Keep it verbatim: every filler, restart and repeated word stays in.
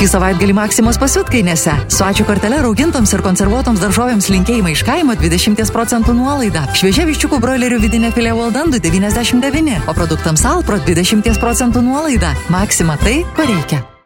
Šį savaitgalį Maksimos pasiutkainėse. Su ačiū kortele raugintoms ir konservuotoms daržovėms linkėjimai iš kaimo dvidešimt procentų nuolaida. Šviežia viščiukų broilerių vidinė filė Waldan du devyniasdešimt devyni, o produktams Alpro dvidešimt procentų nuolaida. Maksima tai, ko reikia.